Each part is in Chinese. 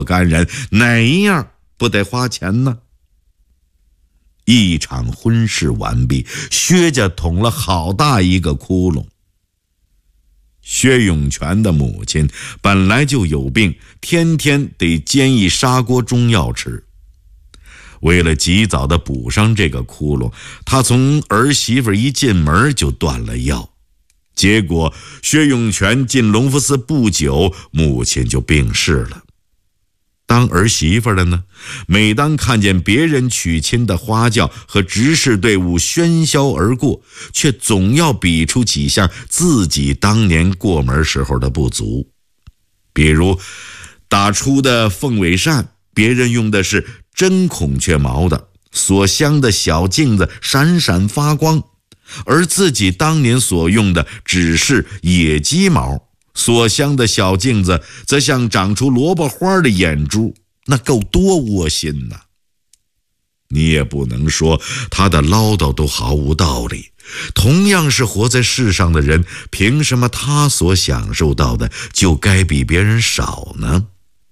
干人，哪一样不得花钱呢？一场婚事完毕，薛家捅了好大一个窟窿。薛永全的母亲本来就有病，天天得煎一砂锅中药吃。为了及早的补上这个窟窿，他从儿媳妇一进门就断了药。结果薛永全进隆福寺不久，母亲就病逝了。当儿媳妇的呢，每当看见别人娶亲的花轿和执事队伍喧嚣而过，却总要比出几项自己当年过门时候的不足。比如打出的凤尾扇，别人用的是真孔雀毛的，所镶的小镜子闪闪发光，而自己当年所用的只是野鸡毛，所镶的小镜子则像长出萝卜花的眼珠，那够多窝心呐！你也不能说他的唠叨都毫无道理，同样是活在世上的人，凭什么他所享受到的就该比别人少呢？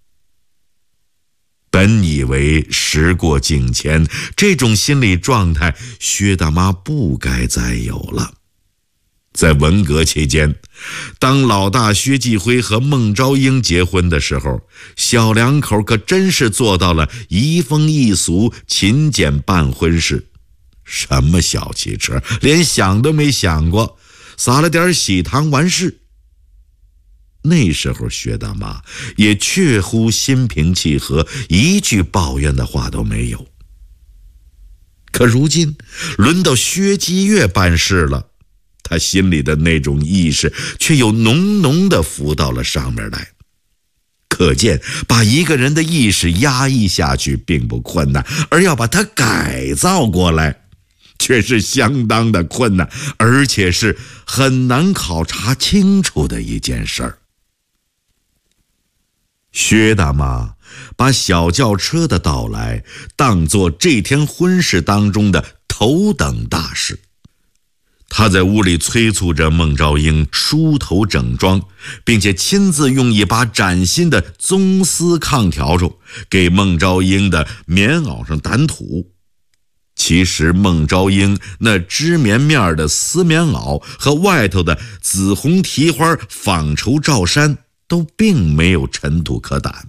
本以为时过境迁，这种心理状态薛大妈不该再有了。在文革期间，当老大薛继辉和孟昭英结婚的时候，小两口可真是做到了移风易俗、勤俭办婚事。什么小汽车，连想都没想过，撒了点喜糖完事。那时候薛大妈也确乎心平气和，一句抱怨的话都没有。可如今轮到薛继月办事了，他心里的那种意识却又浓浓地浮到了上面来。可见把一个人的意识压抑下去并不困难，而要把它改造过来却是相当的困难，而且是很难考察清楚的一件事儿。薛大妈把小轿车的到来当作这天婚事当中的头等大事。她在屋里催促着孟昭英梳头整装，并且亲自用一把崭新的棕丝炕笤帚给孟昭英的棉袄上掸土。其实孟昭英那织棉面的丝棉袄和外头的紫红提花纺绸罩衫都并没有尘土可掸。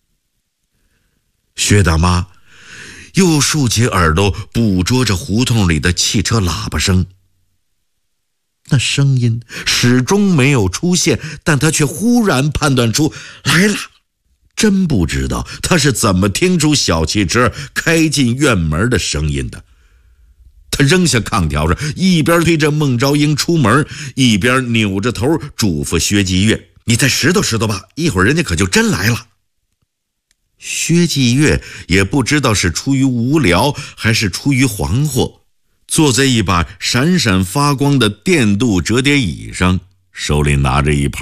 薛大妈又竖起耳朵捕捉着胡同里的汽车喇叭声，那声音始终没有出现，但她却忽然判断出来了。真不知道她是怎么听出小汽车开进院门的声音的。她扔下炕笤帚，一边推着孟昭英出门，一边扭着头嘱咐薛继月：“你再拾掇拾掇吧，一会儿人家可就真来了。”薛继月也不知道是出于无聊还是出于惶惑，坐在一把闪闪发光的电镀折叠椅上，手里拿着一盘